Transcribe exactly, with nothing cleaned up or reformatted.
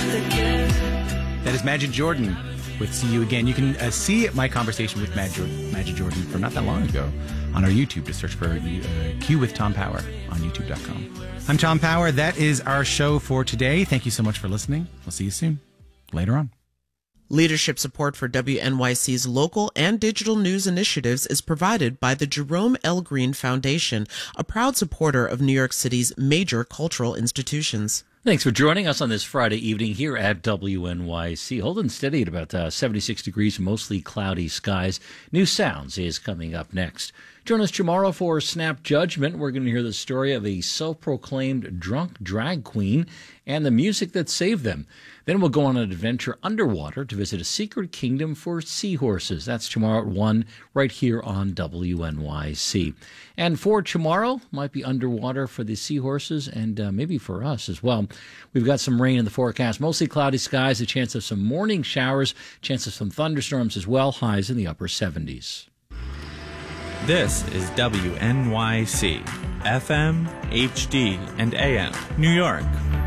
That is Majid Jordan with See You Again. You can uh, see my conversation with Majid, Majid Jordan from not that long ago on our YouTube. Just search for uh, Q with Tom Power on YouTube dot com. I'm Tom Power. That is our show for today. Thank you so much for listening. We'll see you soon. Later on. Leadership support for W N Y C's local and digital news initiatives is provided by the Jerome L. Green Foundation, a proud supporter of New York City's major cultural institutions. Thanks for joining us on this Friday evening here at W N Y C. Holding steady at about uh, seventy-six degrees, mostly cloudy skies. New Sounds is coming up next. Join us tomorrow for Snap Judgment. We're going to hear the story of a self-proclaimed drunk drag queen and the music that saved them. Then we'll go on an adventure underwater to visit a secret kingdom for seahorses. That's tomorrow at one, right here on W N Y C. And for tomorrow, might be underwater for the seahorses and uh, maybe for us as well. We've got some rain in the forecast, mostly cloudy skies, a chance of some morning showers, chance of some thunderstorms as well, highs in the upper seventies. This is W N Y C, F M, H D, and A M, New York.